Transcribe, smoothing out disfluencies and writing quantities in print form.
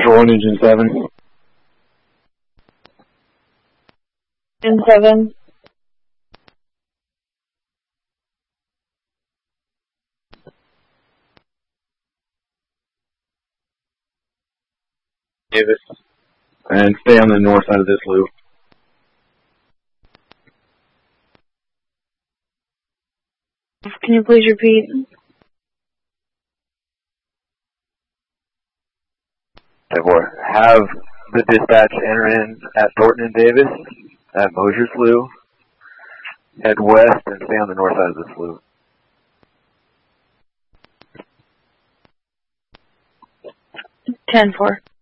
Central 1, Engine 7. Engine 7. Davis. And stay on the north side of this loop. Can you please repeat? Have the dispatch enter in at Thornton and Davis at Mosier Slough. Head west and stay on the north side of the slough. 10-4.